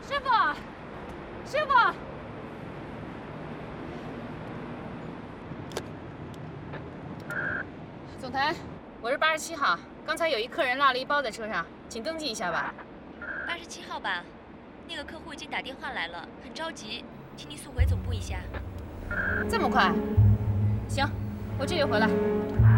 师傅，师傅， 总台，我是87号，刚才有一客人落了一包在车上，请登记一下吧。 87号吧，那个客户已经打电话来了，很着急，请你速回总部一下。 这么快？行，我这就回来。